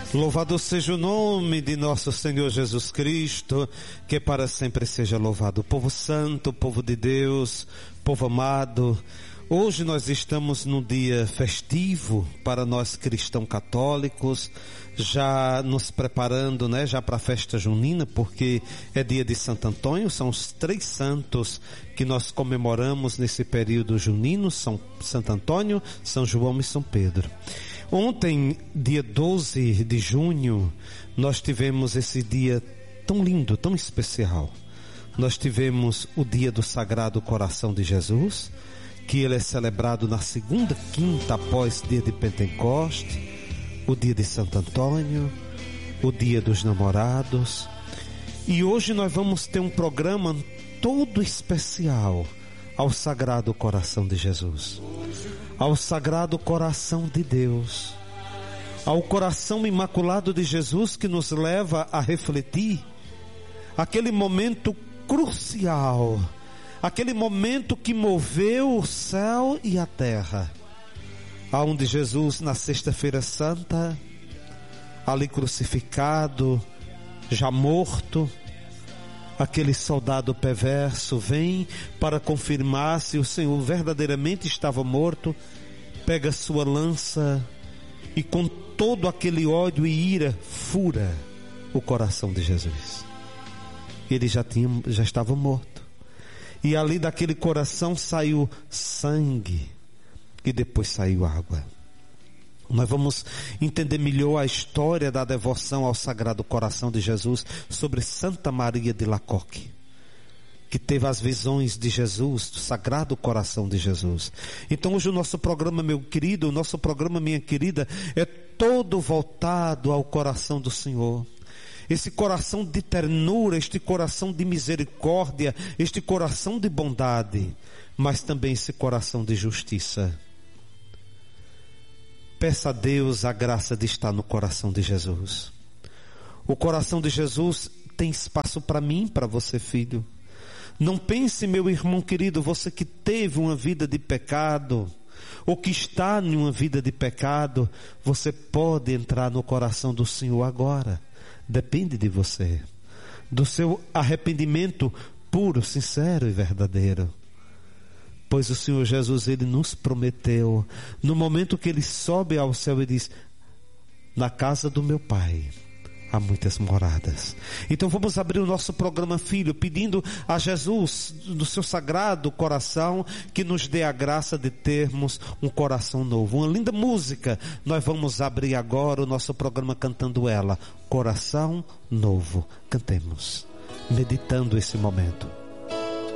Louvado seja o nome de nosso Senhor Jesus Cristo, que para sempre seja louvado. Povo santo, povo de Deus, povo amado, hoje nós estamos num dia festivo para nós cristãos católicos, já nos preparando, já para a festa junina, porque é dia de Santo Antônio. São os 3 santos que nós comemoramos nesse período junino: São Santo Antônio, São João e São Pedro. Ontem, dia 12 de junho, nós tivemos esse dia tão lindo, tão especial. Nós tivemos o dia do Sagrado Coração de Jesus, que ele é celebrado na segunda quinta após dia de Pentecoste, o dia de Santo Antônio, o dia dos namorados. E hoje nós vamos ter um programa todo especial ao Sagrado Coração de Jesus, ao Sagrado Coração de Deus, ao coração imaculado de Jesus, que nos leva a refletir aquele momento crucial, aquele momento que moveu o céu e a terra, aonde Jesus, na sexta-feira santa, ali crucificado, já morto, aquele soldado perverso vem para confirmar se o Senhor verdadeiramente estava morto, pega sua lança e com todo aquele ódio e ira fura o coração de Jesus. Ele já estava morto. E ali daquele coração saiu sangue e depois saiu água. Nós vamos entender melhor a história da devoção ao Sagrado Coração de Jesus sobre Santa Maria de Lacoque, que teve as visões de Jesus, do Sagrado Coração de Jesus. Então hoje o nosso programa, meu querido, o nosso programa, minha querida, é todo voltado ao coração do Senhor. Esse coração de ternura, este coração de misericórdia, este coração de bondade, mas também esse coração de justiça. Peça a Deus a graça de estar no coração de Jesus. O coração de Jesus tem espaço para mim, para você, filho. Não pense, meu irmão querido, você que teve uma vida de pecado, ou que está em uma vida de pecado, você pode entrar no coração do Senhor agora. Depende de você, do seu arrependimento puro, sincero e verdadeiro. Pois o Senhor Jesus, ele nos prometeu, no momento que ele sobe ao céu, ele diz: na casa do meu Pai há muitas moradas. Então vamos abrir o nosso programa, filho, pedindo a Jesus, do seu Sagrado Coração, que nos dê a graça de termos um coração novo. Uma linda música, nós vamos abrir agora o nosso programa cantando ela, Coração Novo. Cantemos, meditando esse momento.